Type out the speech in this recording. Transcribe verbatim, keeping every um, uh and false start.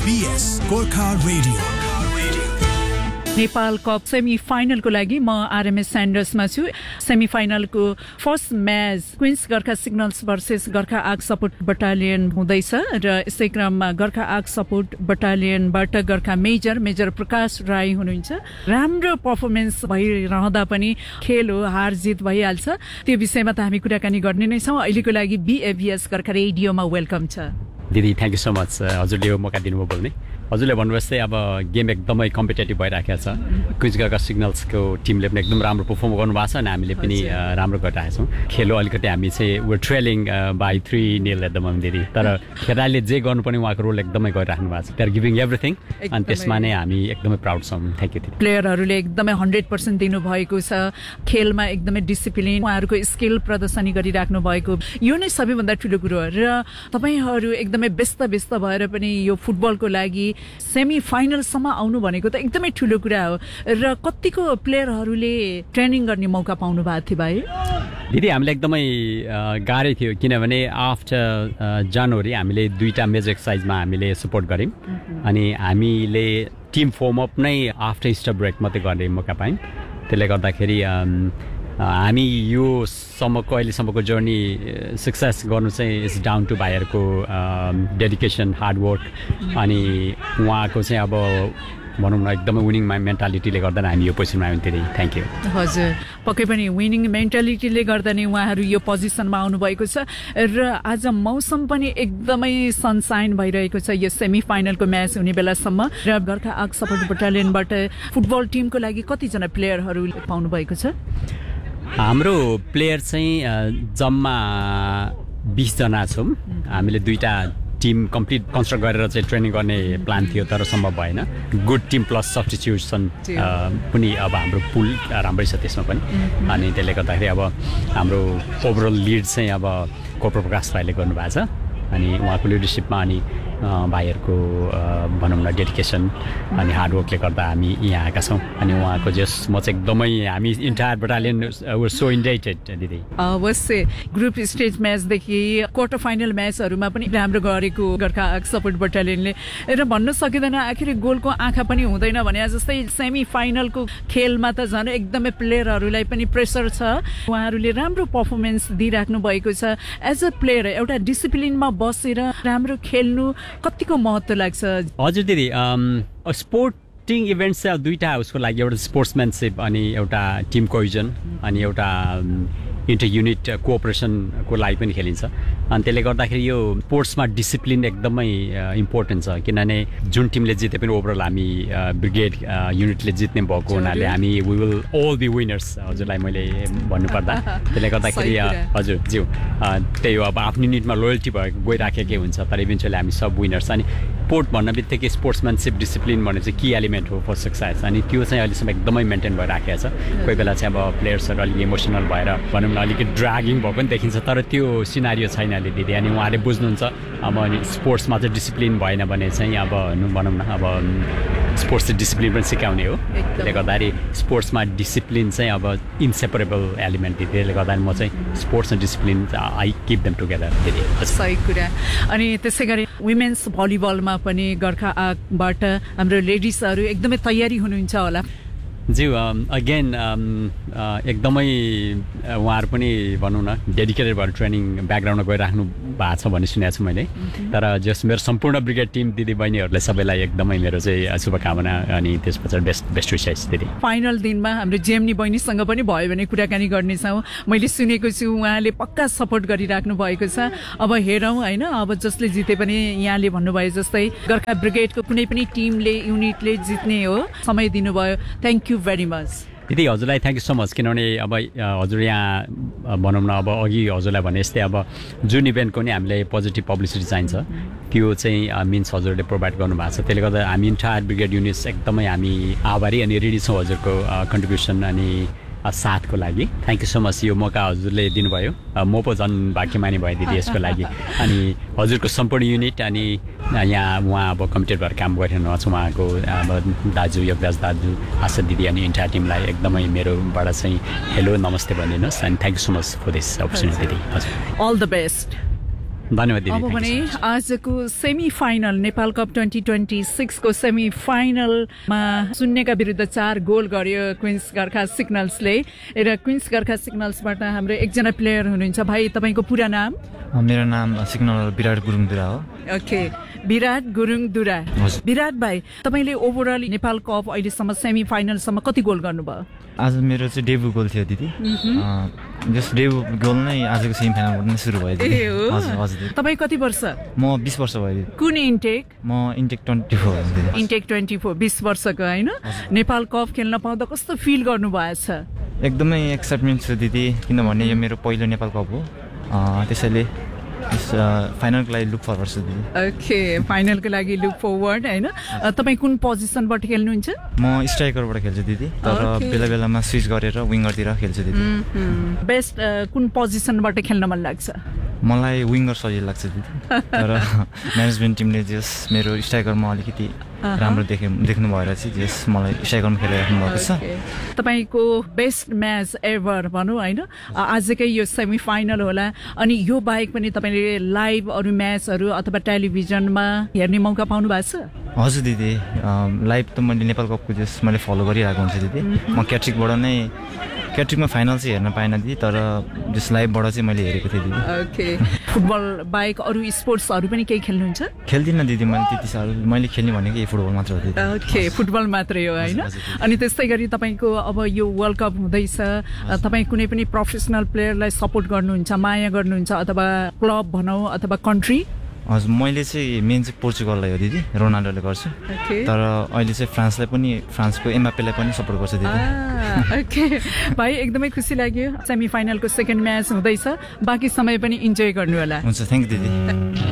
BS Gorkha radio Nepal cup semi फाइनलको लागि म RMS स्यान्डर्समा छु। Semi फाइनलको first match Queens Gorkha signals versus Gorkha arc support battalion हुँदैछ र यसै क्रममा Gorkha arc support बटालियनबाट Gorkha major major Prakash Rai हुनुहुन्छ। राम्रो पर्फर्मेन्स भइरहँदा पनि खेल हो, हार जित भइहाल्छ, त्यो विषयमा त हामी कुराकानी गर्ने नै छौँ। अहिलेको लागि बीएबीएस गोर्खा रेडियोमा वेलकम छ। दिदी थ्याङ्क यू सो मच, हजुरले यो मौका दिनुभयो बोल्ने। हजुरले भन्नुभयो जस्तै अब गेम एकदमै कम्पिटेटिभ भइरहेको छ। क्विन्स गोर्खा सिग्नल्सको टिमले पनि एकदम राम्रो पर्फर्म गर्नुभएको छ अनि हामीले पनि राम्रो गरिरहेको छौँ। खेल अलिकति हामी चाहिँ वर trailing by three nil at the moment दिदी, तर खेलाडीले जे गर्नुपर्ने उहाँको रोल एकदमै गरिराख्नु भएको छ। दे आर गिभिङ एभ्रिथिङ अनि त्यसमा नै हामी एकदमै प्राउड छौँ। थ्याङ्क यू दिदी। प्लेयरहरूले एकदमै हन्ड्रेड पर्सेन्ट दिनुभएको छ, खेलमा एकदमै डिसिप्लिन, उहाँहरूको स्किल प्रदर्शनी गरिराख्नु भएको, यो नै सबैभन्दा ठुलो कुरो हो। र तपाईँहरू एकदमै व्यस्त व्यस्त भएर पनि यो फुटबलको लागि सेमी फाइनलसम्म आउनु भनेको त एकदमै ठुलो कुरा हो। र कतिको प्लेयरहरूले ट्रेनिङ गर्ने मौका पाउनु भएको थियो भाइ? दिदी हामीले एकदमै गाह्रै थियो, किनभने आफ्टर जनवरी हामीले दुईवटा मेजर एक्सर्साइजमा हामीले सपोर्ट गऱ्यौँ अनि हामीले टिम फर्मअप नै आफ्टर इस्टर ब्रेक मात्रै गर्ने मौका पायौँ। त्यसले गर्दाखेरि हामी यो सम्मको अहिलेसम्मको जर्नी सक्सेस गर्नु चाहिँ इज डाउन टु भाइहरूको डेडिकेसन, हार्डवर्क अनि उहाँको चाहिँ अब भनौँ न एकदमै विनिङ मेन्टालिटीले गर्दा हामी यो पोजिसनमा आयौँ। धेरै थ्याङ्क यू। हजुर, पक्कै पनि विनिङ मेन्टालिटीले गर्दा नै उहाँहरू यो पोजिसनमा आउनुभएको छ। र आज मौसम पनि एकदमै सनसाइन भइरहेको छ यो सेमी फाइनलको म्याच हुने बेलासम्म। र गोर्खा आर्क सपोर्ट बटालियनबाट फुटबल टिमको लागि कतिजना प्लेयरहरू पाउनुभएको छ? हाम्रो प्लेयर चाहिँ जम्मा बिसजना छौँ। हामीले दुईवटा टिम कम्प्लिट कन्स्ट्रक्ट गरेर चाहिँ ट्रेनिङ गर्ने प्लान थियो, तर सम्भव भएन। गुड टिम प्लस सब्स्टिट्युसन पनि अब हाम्रो पुल राम्रै छ त्यसमा पनि अनि त्यसले गर्दाखेरि अब हाम्रो ओभरअल लिड चाहिँ अब कोप्रो प्रकाश राईले गर्नुभएको छ अनि उहाँको लिडरसिपमा अनि भाइहरूको भनौँ न डेडिकेसन अनि हार्डवर्कले गर्दा हामी यहाँ आएका छौँ। अनि उहाँको जस म चाहिँ एकदमै हामी इन्टायर बटालियन वर सो इन्डाइटेड दिदी। अवश्य ग्रुप स्टेज म्याचदेखि क्वार्टर फाइनल म्याचहरूमा पनि राम्रो गरेको गोर्खा आर्क सपोर्ट बटालियनले। र भन्न सकिँदैन आखिर गोलको आँखा पनि हुँदैन भने जस्तै सेमी फाइनलको खेलमा त झन् एकदमै प्लेयरहरूलाई पनि प्रेसर छ। उहाँहरूले राम्रो पर्फर्मेन्स दिइराख्नु भएको छ। एज अ प्लेयर एउटा डिसिप्लिनमा बसेर राम्रो खेल्नु कतिको महत्त्व लाग्छ? हजुर दिदी, स्पोर्टिङ इभेन्ट्स चाहिँ दुईवटा उसको लागि, एउटा स्पोर्ट्सम्यानसिप अनि एउटा टिम कोहिजन अनि एउटा इन्टर युनिट कोअपरेसनको लागि पनि खेलिन्छ। अनि त्यसले गर्दाखेरि यो स्पोर्ट्समा डिसिप्लिन एकदमै इम्पोर्टेन्ट छ, किनभने जुन टिमले जिते पनि ओभरअल हामी ब्रिगेड युनिटले जित्ने भएको हुनाले हामी we will all be winners. हजुरलाई मैले भन्नुपर्दा त्यसले गर्दाखेरि हजुर ज्यू त्यही हो, अब आफ्नो युनिटमा लोयल्टी भएको गइराखेकै हुन्छ, तर इभेन्चुअली हामी सब विनर्स। अनि स्पोर्ट भन्न बित्तिकै स्पोर्ट्सम्यानसिप डिसिप्लिन भन्ने चाहिँ की एलिमेन्ट हो फर सक्सेस अनि त्यो चाहिँ अहिलेसम्म एकदमै मेन्टेन भइराखेको छ। कोही बेला चाहिँ अब प्लेयर्सहरू अलिक इमोसनल भएर भनौँ न अलिकति ड्रागिङ भएको पनि देखिन्छ, तर त्यो सिनारियो छैन अहिले दिदी। अनि उहाँले बुझ्नुहुन्छ अब स्पोर्ट्समा चाहिँ डिसिप्लिन भएन भने चाहिँ अब भनौँ न अब स्पोर्ट्स चाहिँ डिसिप्लिन पनि सिकाउने हो। त्यसले गर्दाखेरि स्पोर्ट्समा डिसिप्लिन चाहिँ अब इन्सेपरेबल एलिमेन्ट दिदी। त्यसले गर्दाखेरि म चाहिँ sports and discipline I keep them together दिदी। सही कुरा। अनि त्यसै गरी वुमेन्स भलिबलमा पनि गोर्खा आर्कबाट हाम्रो लेडिजहरू एकदमै तयारी हुनुहुन्छ होला? ज्यू अगेन एकदमै उहाँहरू पनि भनौँ न डेडिकेटेड भएर ट्रेनिङ ब्याकग्राउन्डमा गइराख्नु भएको छ भन्ने सुनेको छु मैले। तर जस मेरो सम्पूर्ण ब्रिगेड टिम दिदी बहिनीहरूलाई सबैलाई एकदमै मेरो चाहिँ शुभकामना अनि त्यस पछाडि बेस्ट बेस्ट विसेस दिदी। फाइनल दिनमा हाम्रो जेएमनी बहिनीसँग पनि भयो भने कुराकानी गर्नेछौँ। मैले सुनेको छु उहाँले पक्का सपोर्ट गरिराख्नु भएको छ। अब हेरौँ होइन, अब जसले जिते पनि यहाँले भन्नुभयो जस्तै गोर्खा ब्रिगेडको कुनै पनि टिमले युनिटले जित्ने हो, समय दिनुभयो। थ्याङ्क यू भेरी मच दिदी। हजुरलाई थ्याङ्क यू सो मच, किनभने अब हजुर यहाँ भनौँ न अब अघि हजुरलाई भने जस्तै अब जुन इभेन्टको नि हामीलाई पोजिटिभ पब्लिसिटी चाहिन्छ त्यो चाहिँ मिन्स हजुरले प्रोभाइड गर्नुभएको छ। त्यसले गर्दा हामी इन्टायर ब्रिगेड युनिट्स एकदमै हामी आभारी अनि रेडी छौँ हजुरको कन्ट्रिब्युसन अनि साथको लागि। थ्याङ्क यू सो मच, यो मौका हजुरले दिनुभयो। म पो झन् भाग्यमानी भयो दिदी यसको लागि। अनि हजुरको सम्पूर्ण युनिट अनि यहाँ उहाँ अब कमिटेड भएर काम गरिरहनु भएको छ, उहाँको अब दाजु योगदास दाजु आशा दिदी अनि इन्टायर टिमलाई एकदमै मेरोबाट चाहिँ हेलो नमस्ते भनिदिनुहोस्। अनि thank you so much for this opportunity दिदी। हजुर, अल द बेस्ट। धन्यवाद दिदी। अब भने आजको semi final Nepal cup twenty twenty सिक्सको semi फाइनलमा शून्यका विरुद्ध चार गोल गर्यो क्विन्स गोर्खा सिग्नल्सले र क्विन्स गोर्खा सिग्नल्सबाट हाम्रो एकजना प्लेयर हुनुहुन्छ। भाइ तपाईँको पुरा नाम? मेरो नाम सिग्नल विराट गुरुङदुरा हो। ओके, विराट गुरुङदुरा। विराट भाइ, तपाईँले ओभरअल नेपाल कप अहिलेसम्म सेमी फाइनलसम्म कति गोल गर्नुभयो? आज मेरो चाहिँ डेब्यू गोल थियो दिदी। जस डेब्यू गोल नै आजको सेमी फाइनलबाट नै सुरु भयो दिदी। हजुर हजुर। तपाईँ कति वर्ष? म बिस वर्ष भयो दिदी। कुन इन्टेक? म इन्टेक ट्वेन्टी फोर दिदी। इन्टेक ट्वेन्टी फोर, बिस वर्षको होइन? नेपाल कप खेल्न पाउँदा कस्तो फिल गर्नुभएछ? एकदमै एक्साइटमेन्ट छु दिदी, किनभने यो मेरो पहिलो नेपाल कप हो। त्यसैले फाइनलको लागि लुक फरवर्ड छु दिदी। ओके, फाइनलको लागि लुक फरवर्ड होइन? तपाईँ कुन पोजिसनबाट खेल्नुहुन्छ? म स्ट्राइकरबाट खेल्छु दिदी, तर बेला बेलामा स्विच गरेर विङ्गरतिर खेल्छु दिदी। बेस्ट कुन पोजिसनबाट खेल्न मन लाग्छ? मलाई विङ्गर सजिलो लाग्छ दिदी, तर म्यानेजमेन्ट टिमले जस मेरो स्ट्राइकरमा अलिकति राम्रो देखे देख्नु भएर चाहिँ जस मलाई स्ट्राइकरमा खेलिराख्नु भएको छ। तपाईँको बेस्ट म्याच एभर भनौँ होइन? आजकै यो सेमी फाइनल होला, अनि यो बाहेक पनि तपाईँले लाइभ अरू म्याचहरू अथवा टेलिभिजनमा हेर्ने मौका पाउनु भएको छ? हजुर दिदी, लाइभ त मैले नेपाल कपको जस मैले फलो गरिरहेको हुन्छु दिदी। म क्याट्रिकबाट नै क्याट्रिकमा फाइनल चाहिँ हेर्न पाएन दिदी, तर जस लाइभबाट चाहिँ मैले हेरेको थिएँ दिदी। ओके, फुटबल बाहेक अरू स्पोर्ट्सहरू पनि केही खेल्नुहुन्छ? खेल्दिनँ दिदी, मैले त्यति साह्रो मैले खेल्ने भनेको फुटबल मात्र हो दिदी। ओके, फुटबल मात्रै हो होइन? अनि त्यस्तै गरी तपाईँको अब यो वर्ल्ड कप हुँदैछ, तपाईँ कुनै पनि प्रोफेसनल प्लेयरलाई सपोर्ट गर्नुहुन्छ, माया गर्नुहुन्छ, अथवा क्लब भनौँ अथवा कन्ट्री? हजुर, मैले चाहिँ मेन चाहिँ पोर्चुगललाई हो दिदी, रोनाल्डोले गर्छु, तर अहिले चाहिँ फ्रान्सलाई पनि, फ्रान्सको एमबापेलाई पनि सपोर्ट गर्छु दिदी। ओके भाइ, एकदमै खुसी लाग्यो। सेमी फाइनलको सेकेन्ड म्याच हुँदैछ, बाँकी समय पनि इन्जोय गर्नु होला। हुन्छ, थ्याङ्क यू दिदी।